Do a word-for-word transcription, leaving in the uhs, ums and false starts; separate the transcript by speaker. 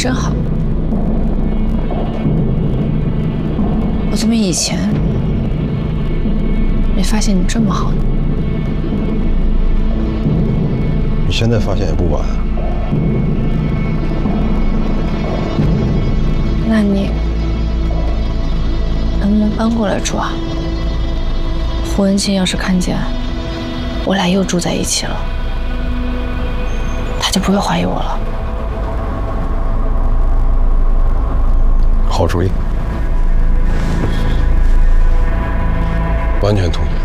Speaker 1: 真好。我怎么以前没发现你这么好呢？
Speaker 2: 你现在发现也不晚。
Speaker 1: 那你能不能搬过来住啊？胡文清要是看见我俩又住在一起了，他就不会怀疑我了。
Speaker 2: 好主意，完全同意。